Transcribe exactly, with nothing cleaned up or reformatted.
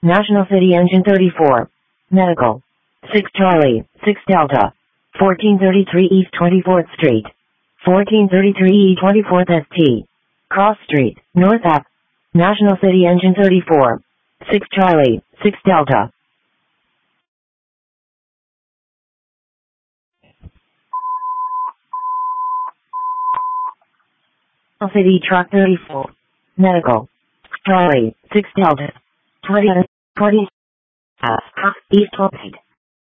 National City Engine thirty-four. Medical. six Charlie, six Delta. fourteen thirty-three East twenty-fourth Street. fourteen thirty-three E twenty-fourth S T. Cross Street, North Ave. National City Engine thirty-four. six Charlie, six Delta. City Truck thirty-four. Medical. Charlie, six Delta. twenty, twenty, uh, East twelfth Street.